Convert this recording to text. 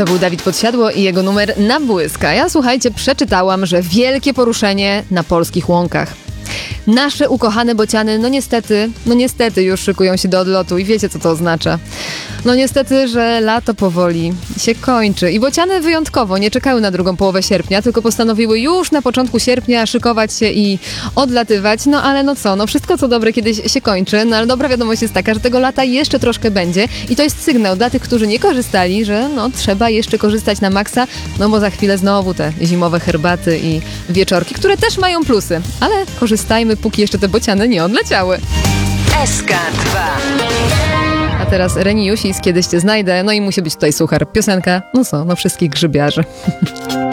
To był Dawid Podsiadło i jego numer Na błysk. A ja, słuchajcie, przeczytałam, że wielkie poruszenie na polskich łąkach. Nasze ukochane bociany, no niestety już szykują się do odlotu i wiecie, co to oznacza. No niestety, że lato powoli się kończy i bociany wyjątkowo nie czekały na drugą połowę sierpnia, tylko postanowiły już na początku sierpnia szykować się i odlatywać. No ale no co, no wszystko co dobre kiedyś się kończy, no ale dobra wiadomość jest taka, że tego lata jeszcze troszkę będzie i to jest sygnał dla tych, którzy nie korzystali, że no trzeba jeszcze korzystać na maksa, no bo za chwilę znowu te zimowe herbaty i wieczorki, które też mają plusy, ale korzystajmy, póki jeszcze te bociany nie odleciały. SK2. A teraz Reni Jusis, Kiedyś cię znajdę, no i musi być tutaj suchar. Piosenka, no co, no wszystkich grzybiarzy.